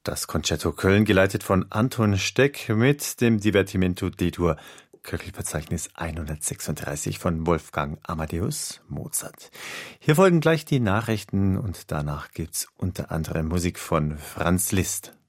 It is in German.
Das Concerto Köln, geleitet von Anton Steck mit dem Divertimento D-Dur, Köchelverzeichnis 136 von Wolfgang Amadeus Mozart. Hier folgen gleich die Nachrichten und danach gibt's unter anderem Musik von Franz Liszt.